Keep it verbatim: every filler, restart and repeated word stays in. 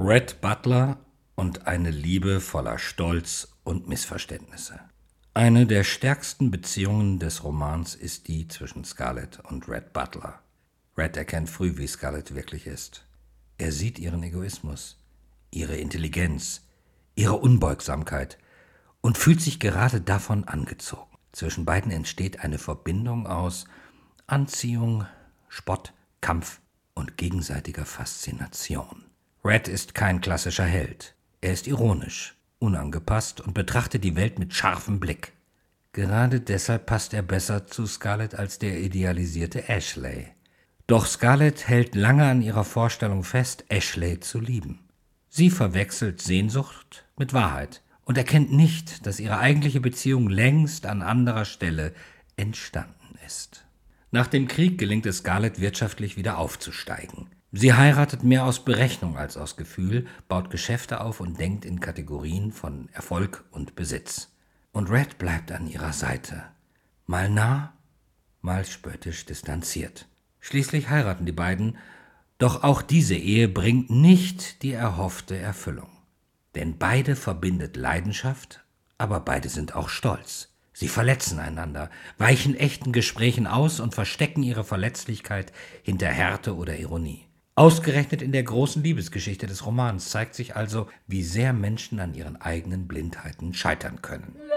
Rhett Butler und eine Liebe voller Stolz und Missverständnisse. Eine der stärksten Beziehungen des Romans ist die zwischen Scarlett und Rhett Butler. Rhett erkennt früh, wie Scarlett wirklich ist. Er sieht ihren Egoismus, ihre Intelligenz, ihre Unbeugsamkeit und fühlt sich gerade davon angezogen. Zwischen beiden entsteht eine Verbindung aus Anziehung, Spott, Kampf und gegenseitiger Faszination. Rhett ist kein klassischer Held. Er ist ironisch, unangepasst und betrachtet die Welt mit scharfem Blick. Gerade deshalb passt er besser zu Scarlett als der idealisierte Ashley. Doch Scarlett hält lange an ihrer Vorstellung fest, Ashley zu lieben. Sie verwechselt Sehnsucht mit Wahrheit und erkennt nicht, dass ihre eigentliche Beziehung längst an anderer Stelle entstanden ist. Nach dem Krieg gelingt es Scarlett wirtschaftlich wieder aufzusteigen. Sie heiratet mehr aus Berechnung als aus Gefühl, baut Geschäfte auf und denkt in Kategorien von Erfolg und Besitz. Und Rhett bleibt an ihrer Seite. Mal nah, mal spöttisch distanziert. Schließlich heiraten die beiden, doch auch diese Ehe bringt nicht die erhoffte Erfüllung. Denn beide verbindet Leidenschaft, aber beide sind auch stolz. Sie verletzen einander, weichen echten Gesprächen aus und verstecken ihre Verletzlichkeit hinter Härte oder Ironie. Ausgerechnet in der großen Liebesgeschichte des Romans zeigt sich also, wie sehr Menschen an ihren eigenen Blindheiten scheitern können.